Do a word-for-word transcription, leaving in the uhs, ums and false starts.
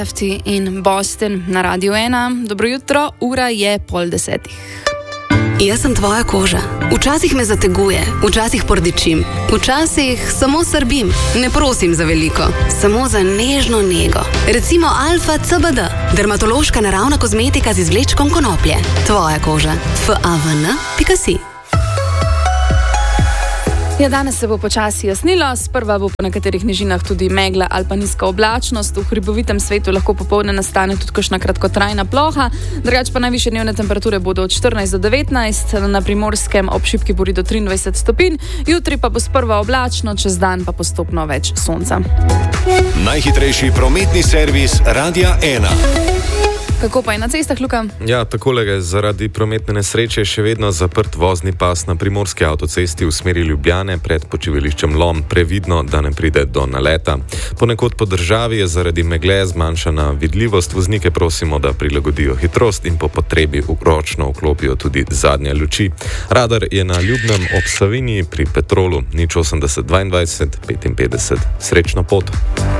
Lefty in Boston na Radiu ena. Dobro jutro, ura je pol desetih. Jaz sem tvoja koža. Včasih me zateguje, včasih pordičim, včasih samo srbim. Ne prosim za veliko, samo za nežno nego. Recimo Alfa C B D, dermatološka naravna kozmetika z izvlečkom konoplje. Tvoja koža. F A V N pika si. Ja, danes se bo počasi jasnilo, sprva bo po nekaterih nižinah tudi megla ali pa nizka oblačnost. V hribovitem svetu lahko popoldne nastane tudi kakšna kratkotrajna ploha, drugače pa najvišje dnevne temperature bodo od štirinajst do devetnajst, na Primorskem ob šibki buri do triindvajset stopinj, jutri pa bo sprva oblačno, čez dan pa postopno več sonca. Najhitrejši prometni servis Radia ena. Kako pa je na cestah, Luka? Ja, takole je zaradi prometne nesreče še vedno zaprt vozni pas na Primorski avtocesti v smeri Ljubljane pred počivališčem Lom. Previdno, da ne pride do naleta. Ponekod po državi je zaradi megle zmanjšana vidljivost. Voznike prosimo, da prilagodijo hitrost in po potrebi ročno vklopijo tudi zadnje luči. Radar je na Ljubnem ob Savinji pri Petrolu nič osemdeset dvaindvajset petinpetdeset. Srečno pot!